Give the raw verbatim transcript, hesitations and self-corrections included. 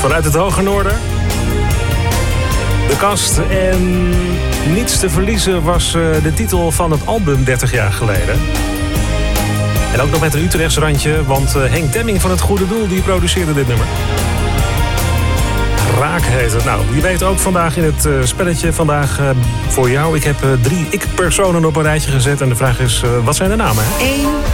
Vanuit het hoge noorden. De kast en Niets te verliezen was de titel van het album dertig jaar geleden. En ook nog met een Utrechts randje, want Henk Demming van Het Goede Doel die produceerde dit nummer. Raak heet het. Nou, je weet ook vandaag in het uh, spelletje vandaag uh, voor jou. Ik heb uh, drie ik-personen op een rijtje gezet en de vraag is, uh, wat zijn de namen? Hè? Eén.